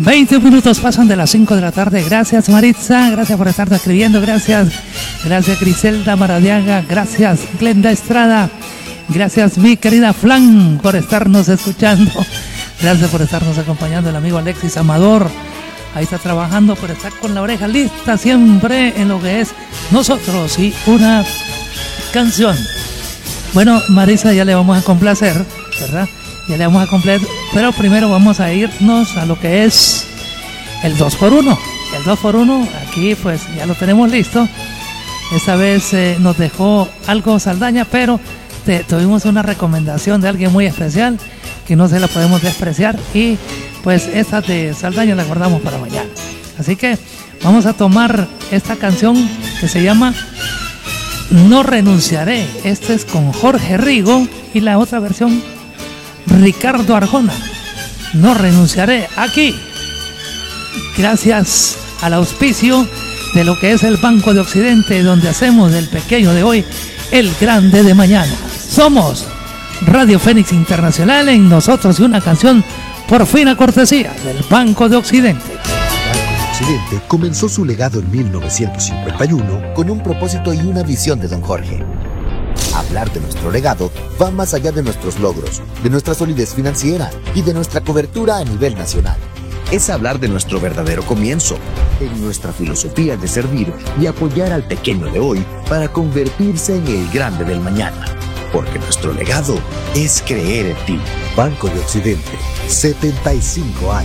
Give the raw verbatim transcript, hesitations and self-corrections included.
veinte minutos pasan de las cinco de la tarde. Gracias, Maritza, gracias por estar escribiendo, gracias. Gracias, Griselda Maradiaga, gracias, Glenda Estrada. Gracias, mi querida Flan, por estarnos escuchando. Gracias por estarnos acompañando, el amigo Alexis Amador. Ahí está trabajando, pero está con la oreja lista siempre en lo que es nosotros y una canción. Bueno, Marisa, ya le vamos a complacer, ¿verdad? Ya le vamos a complacer, pero primero vamos a irnos a lo que es el dos por uno. El dos por uno, aquí pues ya lo tenemos listo. Esta vez eh, nos dejó algo Saldaña, pero te, tuvimos una recomendación de alguien muy especial que no se la podemos despreciar, y pues esta de Saldaña la guardamos para mañana. Así que vamos a tomar esta canción que se llama No Renunciaré. Este es con Jorge Rigo y la otra versión Ricardo Arjona. No Renunciaré, aquí gracias al auspicio de lo que es el Banco de Occidente, donde hacemos del pequeño de hoy el grande de mañana. Somos Radio Fénix Internacional, en Nosotros y una canción, por fina cortesía del Banco de Occidente. Banco de Occidente comenzó su legado en mil novecientos cincuenta y uno con un propósito y una visión de don Jorge. Hablar de nuestro legado va más allá de nuestros logros, de nuestra solidez financiera y de nuestra cobertura a nivel nacional. Es hablar de nuestro verdadero comienzo, en nuestra filosofía de servir y apoyar al pequeño de hoy para convertirse en el grande del mañana. Porque nuestro legado es creer en ti. Banco de Occidente, setenta y cinco años.